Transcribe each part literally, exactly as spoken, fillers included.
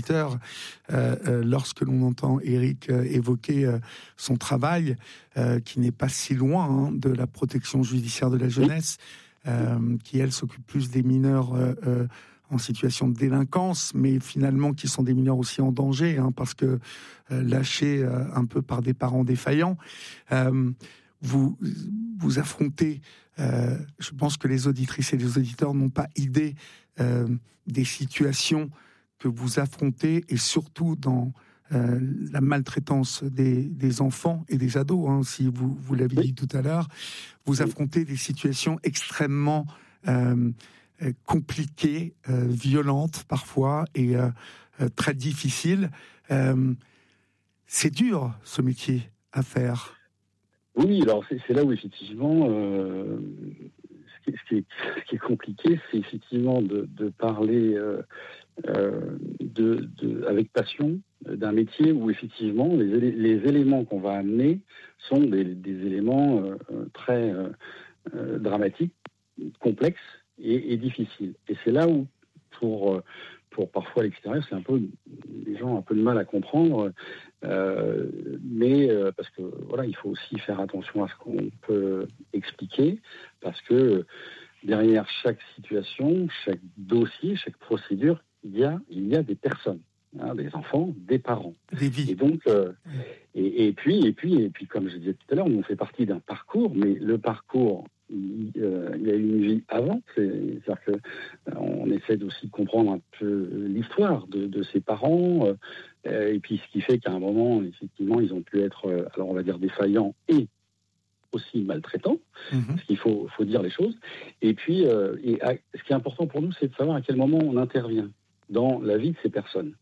auditeurs, euh, euh, lorsque l'on entend Éric euh, évoquer euh, son travail, euh, qui n'est pas si loin hein, de la protection judiciaire de la jeunesse, euh, qui elle s'occupe plus des mineurs euh, euh, en situation de délinquance, mais finalement qui sont des mineurs aussi en danger, hein, parce que euh, lâchés euh, un peu par des parents défaillants. Euh, vous, vous affrontez, euh, je pense que les auditrices et les auditeurs n'ont pas idée euh, des situations que vous affrontez, et surtout dans euh, la maltraitance des, des enfants et des ados, hein, si vous, vous l'avez dit tout à l'heure. Vous affrontez des situations extrêmement euh, compliquées, euh, violentes parfois, et euh, euh, très difficiles. Euh, c'est dur, ce métier, à faire. Oui, alors c'est, c'est là où effectivement, euh, ce, qui, ce, qui est, ce qui est compliqué, c'est effectivement de, de parler euh, euh, de, de, avec passion d'un métier où effectivement les, les éléments qu'on va amener sont des, des éléments euh, très euh, euh, dramatiques, complexes et, et difficiles. Et c'est là où, pour, pour parfois à l'extérieur, c'est un peu, les gens ont un peu de mal à comprendre, euh, mais euh, parce que voilà, il faut aussi faire attention à ce qu'on peut expliquer, parce que derrière chaque situation, chaque dossier, chaque procédure, il y a, il y a des personnes, hein, des enfants, des parents. Des vies. Et donc, euh, et, et puis, et puis, et puis, comme je disais tout à l'heure, nous on fait partie d'un parcours, mais le parcours, il, euh, il y a une vie avant. C'est, c'est-à-dire que euh, on essaie aussi de comprendre un peu l'histoire de, de ses parents, euh, et puis ce qui fait qu'à un moment, effectivement, ils ont pu être, euh, alors on va dire défaillants et aussi maltraitants, mm-hmm. Parce qu'il faut, faut dire les choses. Et puis, euh, et à, ce qui est important pour nous, c'est de savoir à quel moment on intervient dans la vie de ces personnes.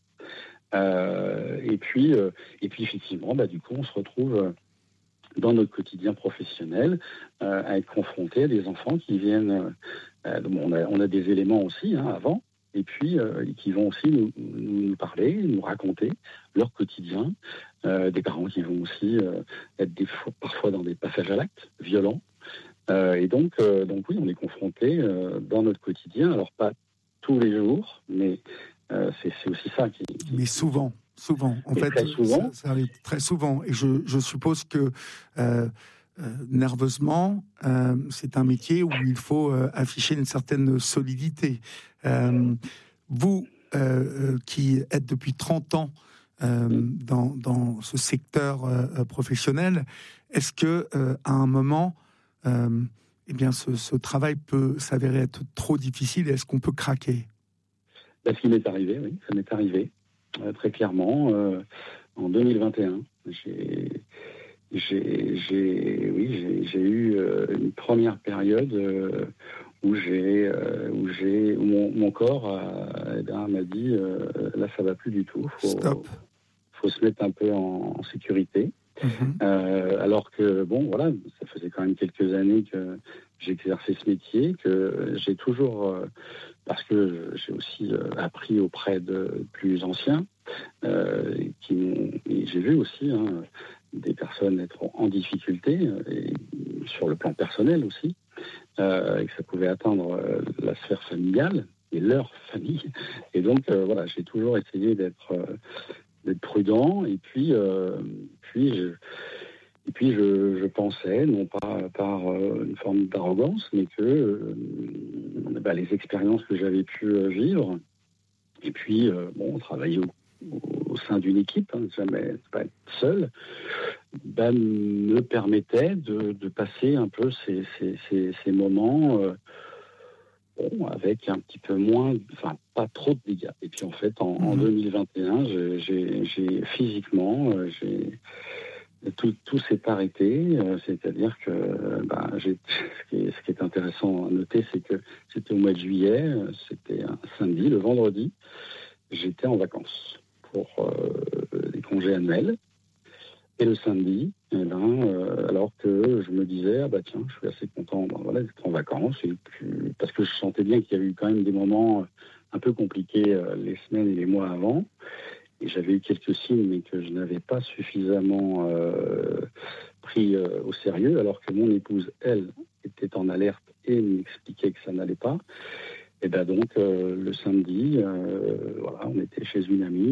Euh, et puis, euh, et puis effectivement, bah, du coup, on se retrouve euh, dans notre quotidien professionnel euh, à être confronté à des enfants qui viennent. Euh, bon, on a, on a des éléments aussi hein, avant, et puis euh, qui vont aussi nous, nous, nous parler, nous raconter leur quotidien. Euh, des parents qui vont aussi euh, être des fois, parfois dans des passages à l'acte violents. Euh, et donc, euh, donc oui, on est confronté euh, dans notre quotidien. Alors pas tous les jours, mais Euh, c'est, c'est aussi ça qui, qui... Mais souvent, souvent. En fait, très souvent. Ça, ça arrive très souvent. Et je, je suppose que euh, euh, nerveusement, euh, c'est un métier où il faut euh, afficher une certaine solidité. Euh, vous, euh, qui êtes depuis trente ans euh, mmh. dans, dans ce secteur euh, professionnel, est-ce que euh, à un moment, euh, eh bien, ce, ce travail peut s'avérer être trop difficile? Est-ce qu'on peut craquer? Ben, ce qui m'est arrivé, oui, ça m'est arrivé, euh, très clairement, euh, en deux mille vingt et un. J'ai, j'ai, j'ai, oui, j'ai, j'ai eu euh, une première période euh, où j'ai, euh, où j'ai, où mon, mon corps a, eh bien, m'a dit, euh, là, ça va plus du tout. Faut, Stop. Faut se mettre un peu en, en sécurité. Mmh. Euh, alors que, bon, voilà, ça faisait quand même quelques années que j'exerçais ce métier, que j'ai toujours, euh, parce que j'ai aussi euh, appris auprès de plus anciens, euh, qui m'ont, et j'ai vu aussi hein, des personnes être en difficulté, et sur le plan personnel aussi, euh, et que ça pouvait atteindre euh, la sphère familiale et leur famille. Et donc, euh, voilà, j'ai toujours essayé d'être... Euh, d'être prudent, et puis, euh, puis, je, et puis je, je pensais, non pas par euh, une forme d'arrogance, mais que euh, bah, les expériences que j'avais pu euh, vivre, et puis, euh, bon, travailler au, au sein d'une équipe, hein, jamais pas être seul, bah, me permettaient de, de passer un peu ces, ces, ces, ces moments euh, Bon, avec un petit peu moins, enfin pas trop de dégâts. Et puis en fait, en, mmh. en deux mille vingt et un, j'ai, j'ai, j'ai physiquement, euh, j'ai, tout, tout s'est arrêté. Euh, c'est-à-dire que, bah, j'ai, ce, qui est, ce qui est intéressant à noter, c'est que c'était au mois de juillet, c'était un samedi, le vendredi, j'étais en vacances pour euh, les congés annuels. Et le samedi, eh ben, euh, alors que je me disais, ah bah tiens, je suis assez content ben, voilà, d'être en vacances, et puis, parce que je sentais bien qu'il y avait eu quand même des moments un peu compliqués euh, les semaines et les mois avant, et j'avais eu quelques signes, mais que je n'avais pas suffisamment euh, pris euh, au sérieux, alors que mon épouse, elle, était en alerte et m'expliquait que ça n'allait pas. Et ben donc, euh, le samedi, euh, voilà, on était chez une amie,